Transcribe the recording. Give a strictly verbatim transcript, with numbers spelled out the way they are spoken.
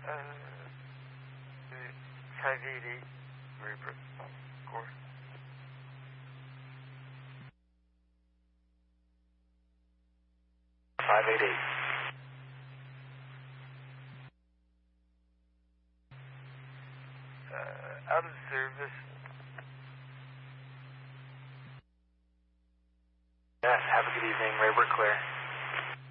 five eight eight, Raybrook, Gore. five eight eight. Uh, out of service. Yeah, have a good evening. Raybrook clear.